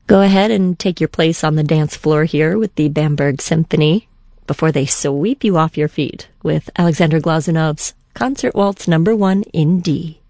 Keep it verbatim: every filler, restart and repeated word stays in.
Go ahead and take your place on the dance floor here with the Bamberg Symphony before they sweep you off your feet with Alexander Glazunov's Concert Waltz Number One in D.